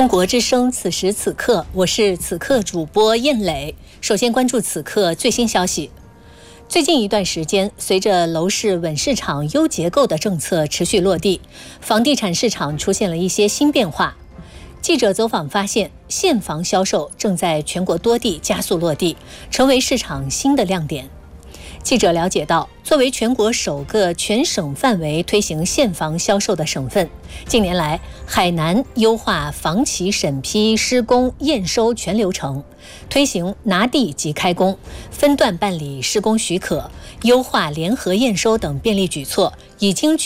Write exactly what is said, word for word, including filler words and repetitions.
中国之声，此时此刻，我是此刻主播燕磊。首先关注此刻最新消息。最近一段时间，随着楼市稳市场、优结构的政策持续落地，房地产市场出现了一些新变化。记者走访发现，现房销售正在全国多地加速落地，成为市场新的亮点。记者了解到，作为全国首个全省范围推行现房销售的省份，近年来海南优化房企审批、施工、验收全流程，推行拿地即开工、分段办理施工许可、优化联合验收等便利举措，已经